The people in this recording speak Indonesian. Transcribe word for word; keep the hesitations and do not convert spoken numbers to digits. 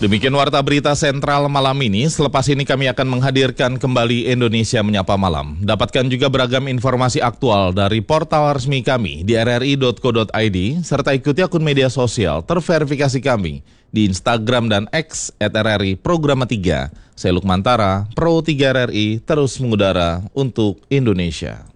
Demikian Warta Berita Sentral malam ini. Selepas ini kami akan menghadirkan kembali Indonesia Menyapa Malam. Dapatkan juga beragam informasi aktual dari portal resmi kami di r r i dot co dot i d serta ikuti akun media sosial terverifikasi kami di Instagram dan X at r r i Programa tiga. Saya Lukmantara, Pro tiga R R I, terus mengudara untuk Indonesia.